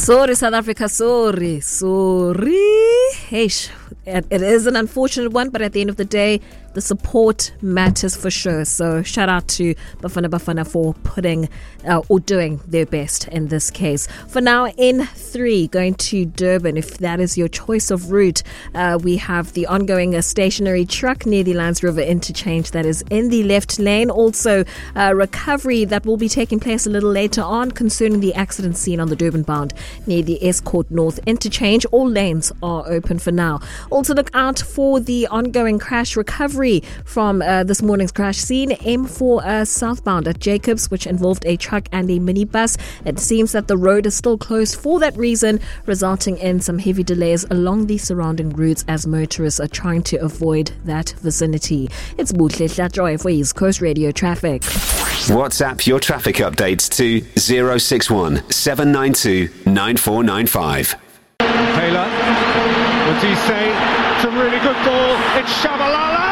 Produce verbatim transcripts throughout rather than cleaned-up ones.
Sorry, South Africa, sorry, sorry. Hey, it, it is an unfortunate one, but at the end of the day, the support matters for sure. So shout out to Bafana Bafana for putting uh, or doing their best in this case. For now, in three, going to Durban, if that is your choice of route, uh, we have the ongoing uh, stationary truck near the Lions River interchange that is in the left lane. Also, uh, recovery that will be taking place a little later on concerning the accident scene on the Durban bound near the Escort North interchange. All lanes are open for now. Also, look out for the ongoing crash recovery from uh, this morning's crash scene. M four uh, southbound at Jacobs, which involved a truck and a minibus. It seems that the road is still closed for that reason, resulting in some heavy delays along the surrounding routes as motorists are trying to avoid that vicinity. It's Butle Hlajoy for East Coast Radio Traffic. WhatsApp your traffic updates to zero six one seven nine two nine four nine five. Taylor, what's he say? It's a really good ball. It's Shabalala!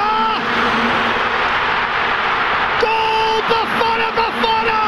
Goal! Bafana Bafana!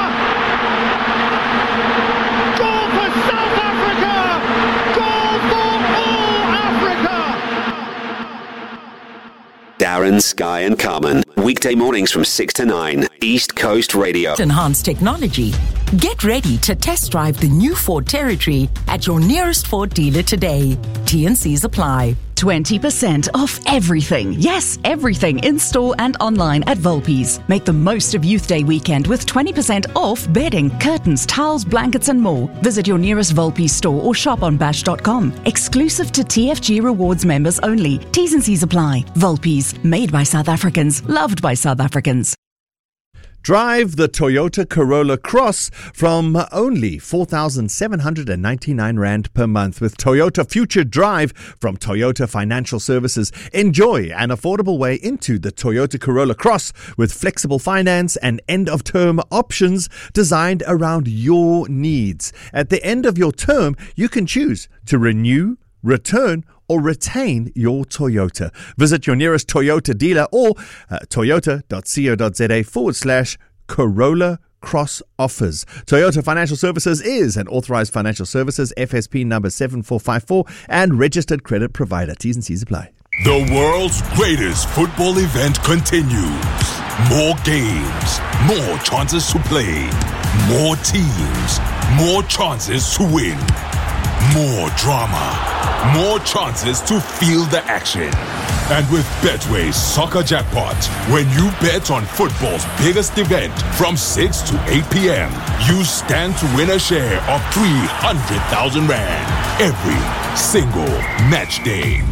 Goal for South Africa! Goal for all Africa! Darren, Sky and Carmen. Weekday mornings from six to nine. East Coast Radio. Enhanced technology. Get ready to test drive the new Ford Territory at your nearest Ford dealer today. T and C's apply. twenty percent off everything. Yes, everything in store and online at Volpe's. Make the most of Youth Day weekend with twenty percent off bedding, curtains, towels, blankets and more. Visit your nearest Volpe's store or shop on bash dot com. Exclusive to T F G Rewards members only. T's and C's apply. Volpe's, made by South Africans, loved by South Africans. Drive the Toyota Corolla Cross from only four thousand seven hundred ninety-nine rand per month with Toyota Future Drive from Toyota Financial Services. Enjoy an affordable way into the Toyota Corolla Cross with flexible finance and end-of-term options designed around your needs. At the end of your term, you can choose to renew, return, or retain your Toyota. Visit your nearest Toyota dealer or uh, toyota.co.za forward slash Corolla Cross offers. Toyota Financial Services is an authorized financial services, F S P number seven four five four, and registered credit provider. T's and C's apply. The world's greatest football event continues. More games, more chances to play, more teams, more chances to win. More drama, more chances to feel the action. And with Betway's Soccer Jackpot, when you bet on football's biggest event from six to eight p.m., you stand to win a share of three hundred thousand rand every single match day.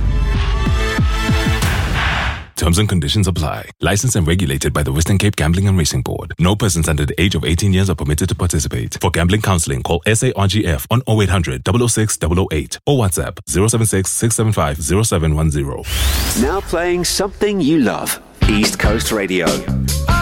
Terms and conditions apply. Licensed and regulated by the Western Cape Gambling and Racing Board. No persons under the age of eighteen years are permitted to participate. For gambling counseling, call S A R G F on oh eight hundred, double oh six, double oh eight or WhatsApp zero seven six, six seven five, zero seven one zero. Now playing something you love. East Coast Radio.